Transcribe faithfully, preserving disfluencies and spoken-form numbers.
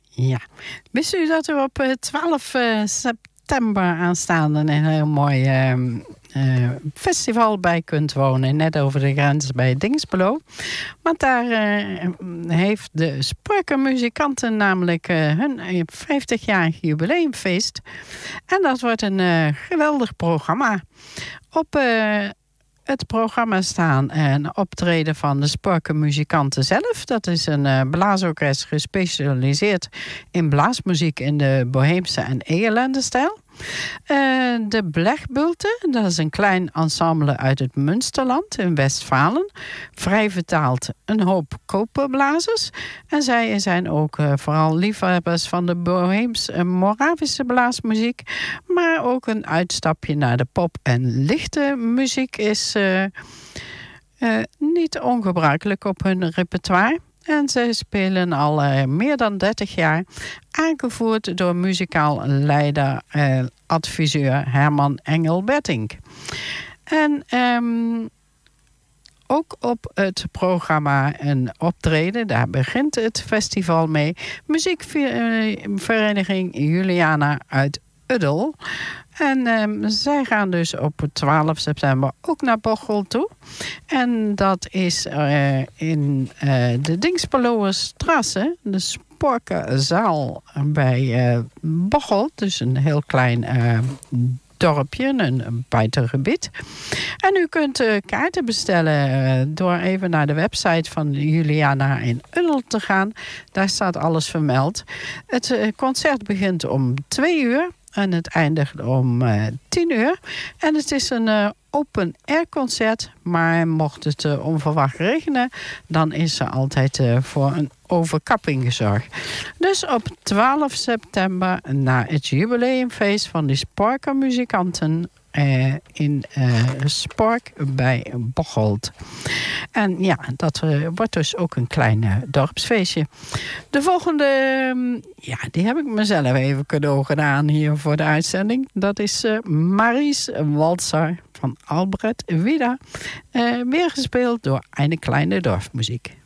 Ja. Wist u dat u op uh, twaalf uh, september aanstaande een heel mooi uh, uh, festival bij kunt wonen? Net over de grens bij Dinxperlo. Want daar uh, heeft de Sporkenmuzikanten namelijk uh, hun vijftigjarig jubileumfeest. En dat wordt een uh, geweldig programma. Op... Uh, Het programma staan een optreden van de Sporkenmuzikanten zelf. Dat is een uh, blaasorkest gespecialiseerd in blaasmuziek in de Boheemse en Egelendenstijl. Uh, de Blechbulten, dat is een klein ensemble uit het Münsterland in Westfalen. Vrij vertaald een hoop koperblazers. En zij zijn ook uh, vooral liefhebbers van de Boheemse en Moravische blaasmuziek. Maar ook een uitstapje naar de pop- en lichte muziek is uh, uh, niet ongebruikelijk op hun repertoire. En zij spelen al uh, meer dan dertig jaar, aangevoerd door muzikaal leider, uh, adviseur Herman Engelbertink. En um, ook op het programma een optreden, daar begint het festival mee. Muziekvereniging Juliana uit Uddel. En um, zij gaan dus op twaalf september ook naar Bocholt toe. En dat is uh, in uh, de Dinxperloer Strasse, de Sporkenzaal bij uh, Bocholt. Dus een heel klein uh, dorpje, een, een buitengebied. En u kunt uh, kaarten bestellen uh, door even naar de website van Juliana in Uddel te gaan. Daar staat alles vermeld. Het uh, concert begint om twee uur. En het eindigt om uh, tien uur. En het is een uh, open-air concert. Maar mocht het uh, onverwacht regenen, dan is er altijd uh, voor een overkapping gezorgd. Dus op twaalf september, na het jubileumfeest van de Sporkenmuzikanten Uh, in uh, Spork bij Bocholt. En ja, dat uh, wordt dus ook een klein uh, dorpsfeestje. De volgende, um, ja, die heb ik mezelf even cadeau gedaan hier voor de uitzending. Dat is uh, Maries Walzer van Albert Wieder. Uh, weer gespeeld door Eine kleine Dorfmuziek.